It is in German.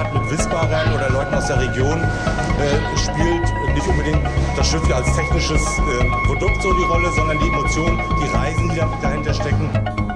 hat mit Wissbarern oder Leuten aus der Region, spielt nicht unbedingt das Schiff als technisches Produkt so die Rolle, sondern die Emotionen, die Reisen, die dahinter stecken.